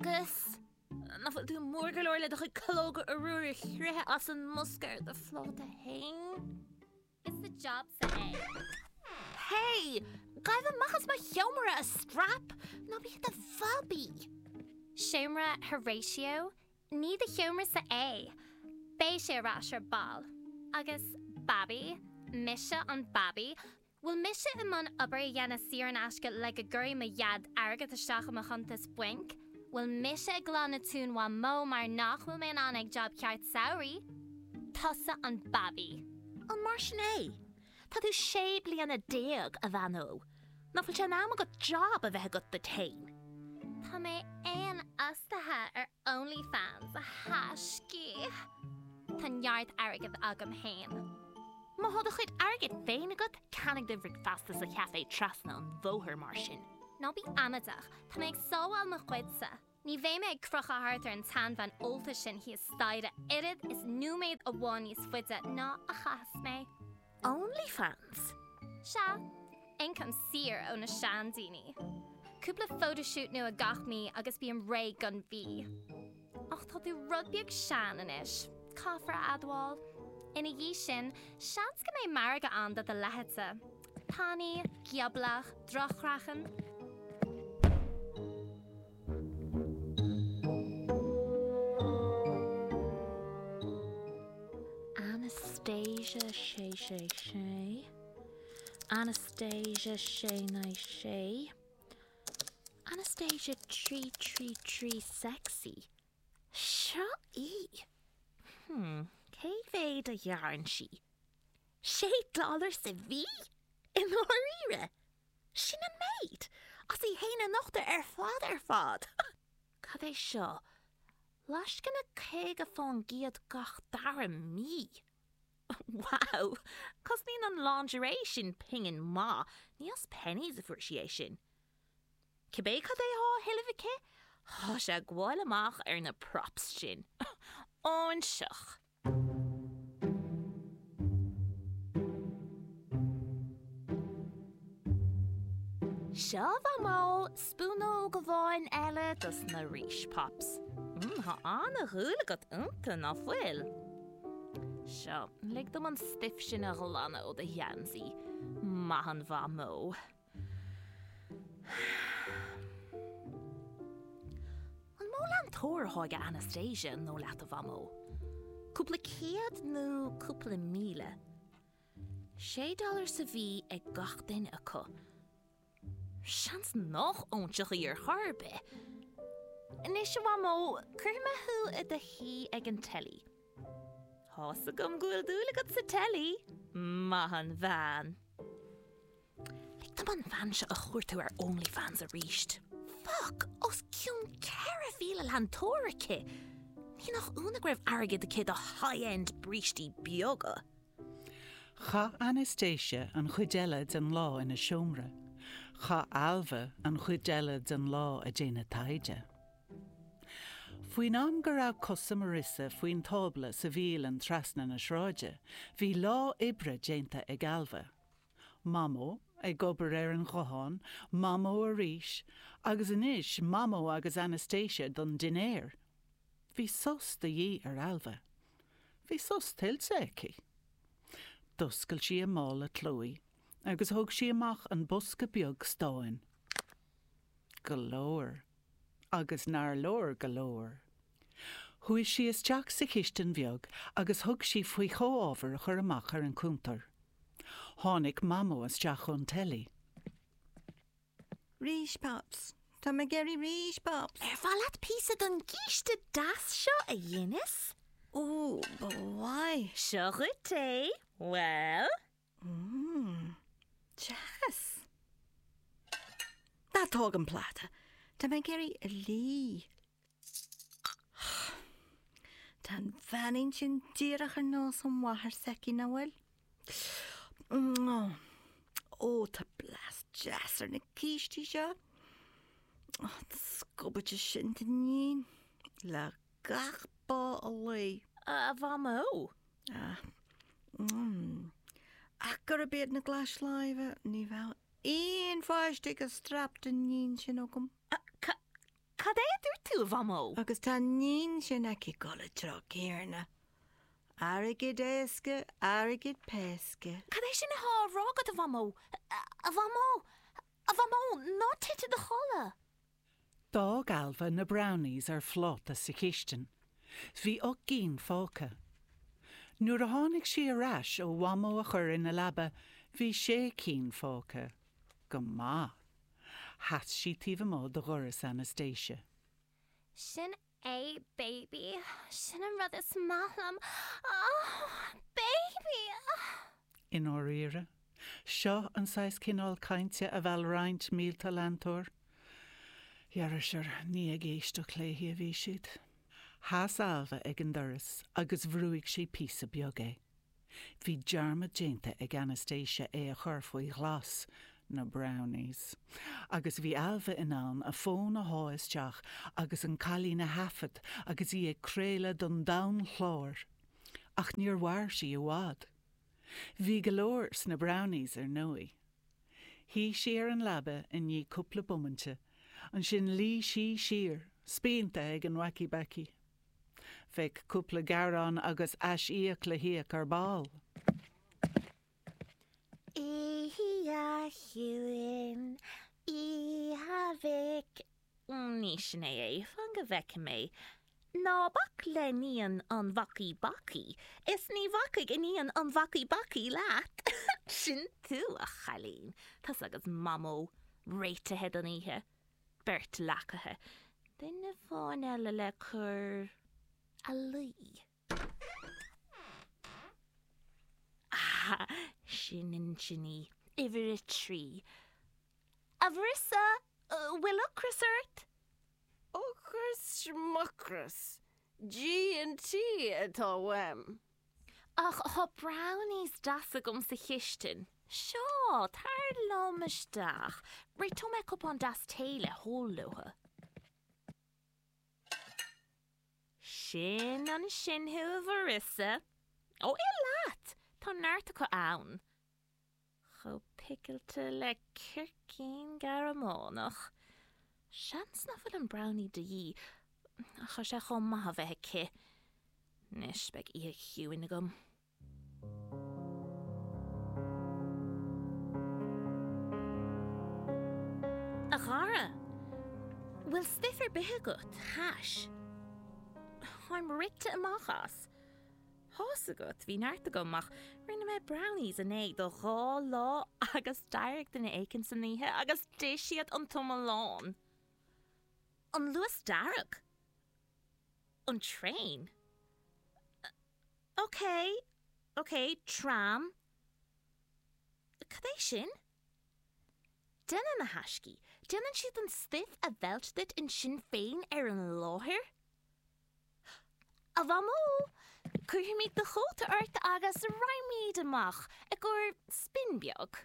agus na bfuil tú mórgaloir le do chu clóga arúir chrithe as an muscar de flóta hain. Is the job sa é. Hey, gaibh machas ma cheomara a strap, na bí the fabby. Seomra Horatio, ní the cheomra sa é. Bé sé rás ar ball. Agus Babby, Misha an Babby, will Misha imon aber yana sir an asca like a guri ma yad argat a shacha ma chuntas bwink? Will Misha glana tún wa mo mar nach will man an ag job kiart sauri? Tussa an Babby. An mar sinné, tá tú sé bliana déag a bhanó. Na fuil sé ná go job a bheith got the tain. Tá mé éan astathe ar OnlyFans a haisci. Tá yard argad agam hain. Ma had a chuid argad féin agat canig de rig fastas a café trasna an bhóthar mar sin. Ná bí amadach, tá mé ag sóáil na chuidsa. Ní bhé mé ag crucha hartar an tan van olta sin hi is staide. Irid is núméid a bháin is fuide ná a chas mé. OnlyFans? Sha, income sear ó na seandíní. Cúpla photoshoot nu a gach mi agus bí an ré gun bhí. Ach tá tú rugby ag sean inis. Cáfra adwal. Ina dhí sin, seans go mé marga an da the lehetse. Pani, giablach, drochrachan. Anastasia Shay. Anastasia Shay. Anastasia 333 sexy. Shut-e. Cé féad a dhearan si? $8 sa bhí? In áíre? Sin an méid? As í héine nachta ar fad. Cad é seo? Las gan a cé a fón giad gach dara mí. Wow, cos nín an lingerie sin pingin ma, níos pennies a fuair si sin. Cibé cad é há hilifike? Há sé gháil amach ar na props sin. An seach. Seo bha mó spúnó go bháin eile dus na ríis pops. Tá anna thuúla got unta na bhfuil. Seo, lig dom an stiff sin a glanna ó de Jansi. Mahan bha mó. An mó lan tóir háige Anastasia nó leat a bha mó. Cúpla céad nó cúpla míle. $6 sa bhí ag gach duine acu. Seans noch ónseach ar harbe. Nis se bha mó, cur maithú a de hí ag an telly. Hása gom gúil dúla gat sa telly. Mahan bhean. Lig tam an bhean se a chuirtú ar OnlyFans a ríist. Fuck, os ciún ceara fíle lan tóracha. Ní nach úna greibh airgid a kid a high-end brístí bioga. Cha Anastasia an chuideile an lá ina siomra. Cha Alva an chuideile an lá a déine taide. Fuoin am go raibh cosa marissa fuoin tabla sa bhíl an trasna na sráide, bhí lá ibre dénta ag Alva. Mamó ag gobar ar an choháin, mamó a ríis, agus inis mamó agus Anastasia don dinéir. Bhí sos de dhí ar Alva. Bhí sos tilsa aici. Duscail si a mála tlói, agus thug si amach an bosca beag stáin. Golóir, agus nar lóir golóir. Thuis si isteach sa chistan bheag, agus thug si faoi chomhábhar a chur amach ar an cúntar. Tháinig mamó isteach chun telly. Ríis pops. Tá me geri ríis pops. Bhalat písa don gíiste das seo a dhéanas? Ooh, boy. Seo té? Well? Jess. Tá tógan plata. Tá me geri a lí. Tá bhanin sin díirech ar nós an wahar seci na bhfuil. Ó, tá blas Jess ar na cíistí seo. Scobaite sin ta nín. Le gach bá a lei. A bha mó? Ach gur a bead na glas leive, ní bheh éon fáiste go strap den nín sin ogam. Cad é dúir tú bhamó? Agus tá nín sin aici gola tro céarna. Arigid éasca, arigid pesca. Cad é sin na há rágad a bhamó? A bhamó, ná tite de chola. Dá galfa na brownies ar flóta sa chistin. Bhí ó gín fóca. Nuair a tháinig si arás ó bhamó a chur ina labba, bhí sé cín fóca. Go má. Has si tíomh mó do ghuras Anastasia. Sin é, baby. Sin an rud is maithlam. Oh, baby. In áíire, seo an sais cinál cainte a bheal roint mílta leantóir. Dhearra seir ní a géisteach léhí a bhí siad. Has alva ag an doras agus bhrúigh sé písa beag é. Bhí dearmad dénta ag Anastasia é a chur faoi glas na brownies. Agus bhí alva inán a fón a háisteach agus an calí na hafad agus í ag créile don dain chlár. Ach níor bhair sí a bhád. Bhí golóir sna brownies ar nói. Hí sé ar an labba in ní cúpla bumante, an sin lí sí sír, spínta ag an waci-baci. Feic cúpla garán agus as íoc le híoc ar ball. Í a hiúin, í ha vic. Ní sin é, fan go bheice mé. Ná bach le níon an waci-baci. Is ní vacaig in níon an waci-baci leat. Sin tú a chalín. Tás agus mamó, réitethe an ihe. Bert lacathe. Duine fáin eile le chur a lí. Sin sinní, iver a trí. Avrissa, will a crisart? Ochras schmuckras. G&T atá wem. Ach, ha brownies das gom sa chistin. Seo, tar lomisteach. Reit to mek up an das teile hóluha. Sin an sin hu Avrissa. O ilat, tá náirta go ann. Cho picklte le kirkín garamónach. Seans na fud an brownie de dhí, a cha sé chom maith a bheith ci. Nis beg í a hiúin agam. A chara, will stiffer bithe gut, hash. I'm ritte amachas. Hása gut, hí náirta gomach, rinne me brownies in é do rá lá agus dairg den écin san níthe agus déisiad an tomalán. An Lewis Darragh? An train? Okay, tram. Cad é sin? Denna na haiscí, dennan siad an stiff a bheltdit in Sinn Féin ar an láthir? A bhamó, chuir míad de chóta ort agus raimíad amach a gur spinbeag.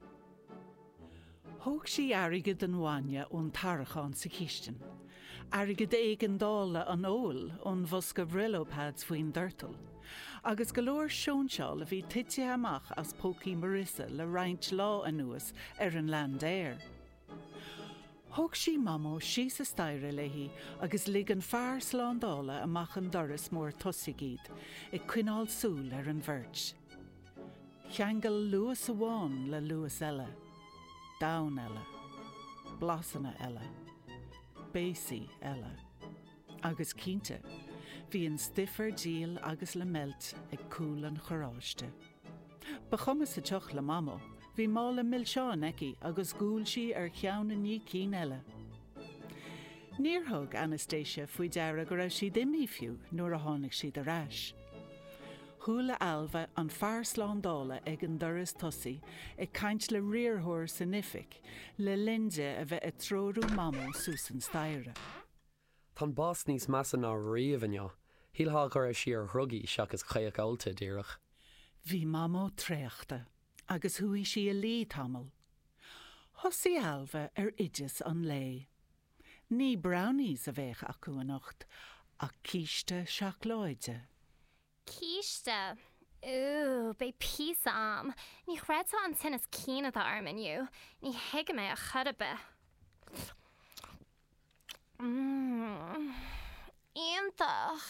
Thóg sí airigid an bhaine ón tarachán sa chistin. Airigid éig an dála an óil ón bhosca brillopads faoin d'irtal. Agus golóir seonseáil a bhí tite amach as pócí Marissa le roint lá anuas ar an land air. Thóg sí mamó sí sa staire léhí agus lig an fear slándála amach an doras mór tosigíd ag cuineáil súl ar an bhirt. Cheangal luas a bháin le luas eile. Down eile, blasanna eile, bésaí eile. Agus cínte, bhí an stiffer díal agus le melt ag cúil an choráiste. Ba chumas sa teach le mamó, bhí mála millseán eici agus gúil si ar cheann na ní cín eile. Níor thug Anastasia faoi deara go raibh si dimí fiú nuair a tháinig siad arás. Thula alva an fear slándála ag an doras tosaí ag caint le riarthóir san ific le linde a bheith a tróú mamó sús an staire. Tá bás níos measa ná riamhanne, hílthá gur si ar thrugaí seachas chaíochálta díireach. Bhí mamó tréachta, agus thuí si a lí tamil. Thosaí alva ar idir an lé. Ní brownies a bheith acu an ocht, ach cíiste seach láide. Cíiste. Ooh, bei písa am. Ní chreidtá an tin is cína a arm inniu. Ní hiige mé a chudabe. Iontach.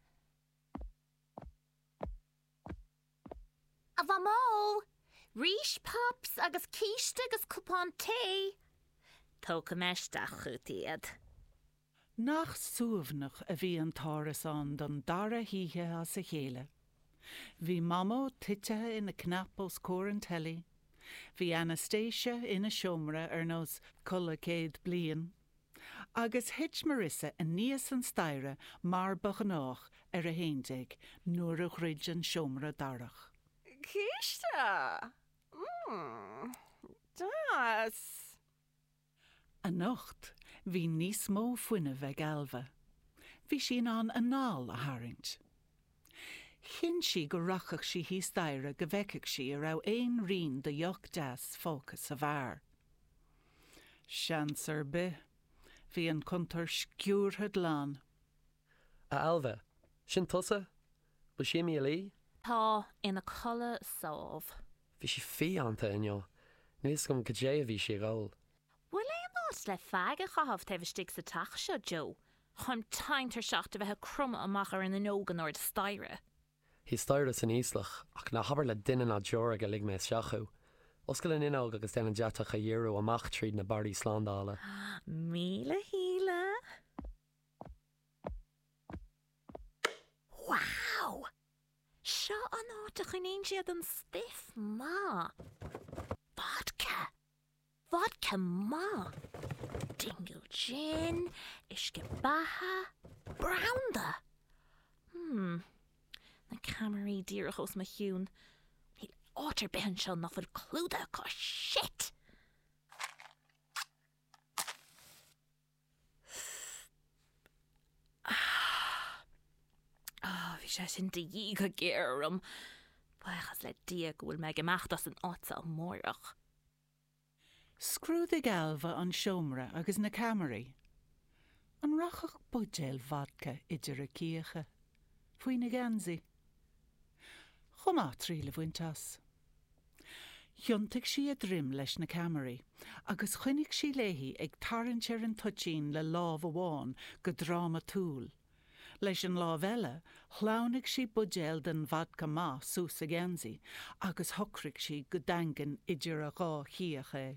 A bha mó, rís pops agus cíiste agus cúpán té. Tóca meisteach chutíad. Nach suamhnach a bhí an táras an don dara híthe as a chéile. Bhí mamó titethe ina knap os cór an telly. Bhí Anastasia ina siomra ar nos colla céad blian. Agus hit Marissa a níos an staire mar bachanách ar a héinteag nuair a chrid an siomra darach. Cíiste! Das! A nocht, bhí níos mó fuine bheith galfa. Bhí sin an anál a haringt. Chin si go rachach si hí staire go bheiceach si a rá éon rion de joch deas fócas a bhar. Seansar be, bhí an contar sciúrthad lán. A Alva, sin tusa? Bu sé mi a lí? Tá ina colla sábh. Bhí si fianta inniu. Níos gom go dé a bhí si gáil. Bhfuil é nás le feige chahabh taobhstig sa tach seo, Joe. Chum taintar seachta bheithe crumme amach ar in an ógan or de staire. Hí staire san íslach ach na habar le duine na deora go lig mé seachu. Oscail in inág agus den an deatacha dhéú amach tríd na barí sládála. Míle híle. Wow! Seo an áiteach in éon siad an stiff má. Vodka. Vodka má. Dingo gin, isce batha, brownda. Na camarí díirechos ma hiún. Hí átar behan seo na fud clúda có shit. Bhí sé sin de dhí go géarm. Buchas le dia go bhfuil me gemacht as an áta an mórach. Scrúd ag galfa an siomra agus na camarí. An rachach budéil vodka idir a cíocha. Fuoi na gansaí. Chomá trí le bhaintas. Thiontaigh si a drim leis na camarí, agus chuinnig si léhí ag tarint ar an tuitín le lámh amháin go dráma túl. Leis an lámh eile, chlánaigh si budéil den vodka má sús a gansaí, agus thucriigh si go dangan idir a gá chiacha.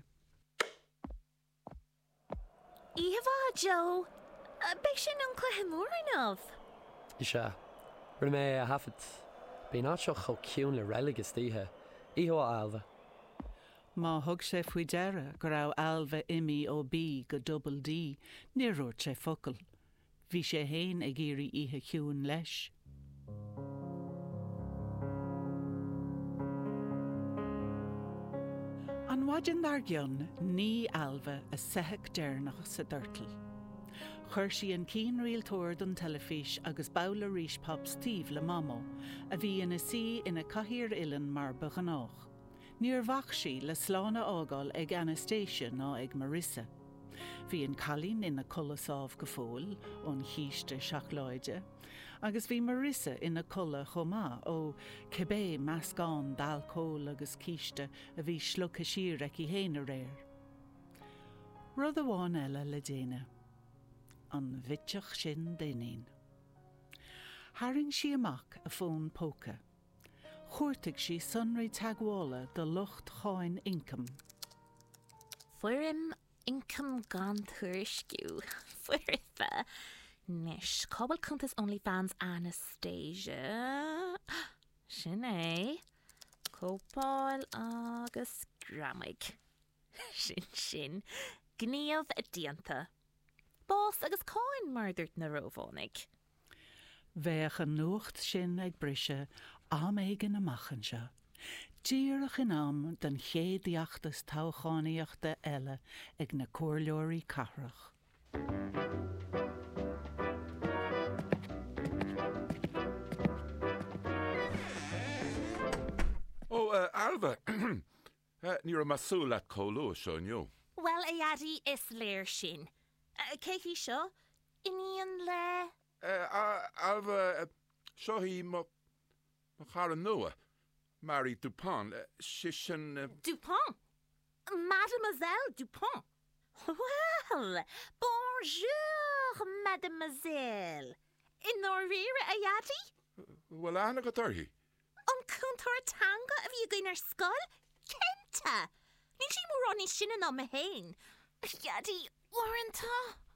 Íomhá, Joe. Bheidh sin an cluiche mórinmh. Isha, rinne mé a hafid. Bí ná seo cho ciún le religus títhe. Iho Alva. Má thug sé faoi deire go raibh Alva imi ó bí go double D, ní ruirt sé focail. Bhí sé héin ag géirí ihe ciún leis. An waidin dar gionn ní Alva a sethach déirnach sa dúirtlail. Chuir sí an cín rialtóir don telefís agus bála rís pop Steve le mamó, a bhí ina sí ina caithír ilan mar bachanách. Níor bhach sí le slána ágáil ag Anastasia ná ag Marissa. Bhí an chalín ina colasámh go fóil ón chiiste seachláide, agus bhí Marissa ina colla chomá ó cibé meascán d'alcóil agus cíiste a bhí slucha siar ag i héana réir. Rud amháin eile le déine. An bhiteach sin daoine. Haring si amach a fón póca. Chórtaigh si sunraí taghála do lucht cháin incam. Fuirim incam gan thuirsciú. Fuirtha. Nis, cobal contas OnlyFans Anastasia. Sin é. Cópáil agus gramig. Sin. Gníomh a dianta. Bás agus cáin mardúirt na rómhánig. Bheith an nuacht sin ag brise am éigen amachchan se. Díirech in am den chéadíochtas táchaíochta eile ag na cóirleoirí cathrach. Alva, ní a masú le cóú seo nniu. Well, iadí is léir sin. Céhí seo, iníon le... Alva, seo hí mo char an nua, Marie Dupont, si sin... Dupont? Mademoiselle Dupont? Well, bonjour! Och, mademoiselle. In Norira a yadi? Well, Anna go tarhi. An cúntar tanga a bhí gin ar scoil? Kenta! Ní sí mór an sin an am a hain. Yadi, warranta.